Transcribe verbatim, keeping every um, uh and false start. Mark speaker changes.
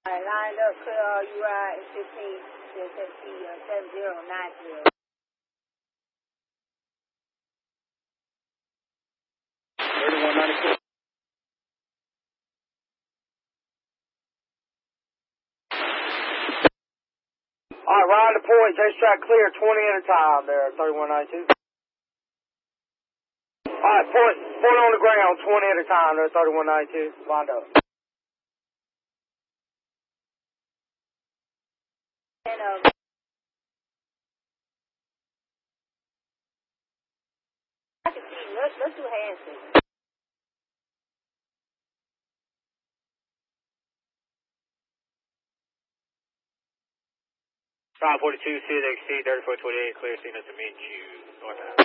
Speaker 1: I lined up, clear all U I and fifteen, S S T seven zero nine zero.
Speaker 2: thirty-one ninety-four. All right, ride the point, J track clear, twenty at a time there, thirty-one ninety-two. All right, point, point on the ground, twenty at a time there, thirty-one ninety-two, lined up.
Speaker 1: And, uh, I can see, let's, let's do handshakes.
Speaker 2: five forty-two, C X C, thirty-four twenty-eight, clear signal to meet you, north.